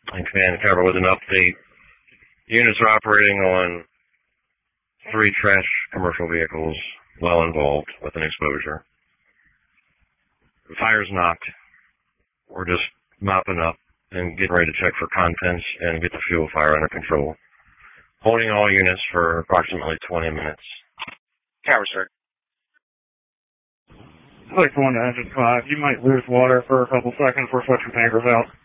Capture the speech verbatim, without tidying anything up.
And Command and Tower with an update. Units are operating on three trash commercial vehicles, well involved with an exposure. The fire's knocked. We're just mopping up and getting ready to check for contents and get the fuel fire under control. Holding all units for approximately twenty minutes. Tower, sir. Six one to engine five. You might lose water for a couple seconds. We're switching tankers out.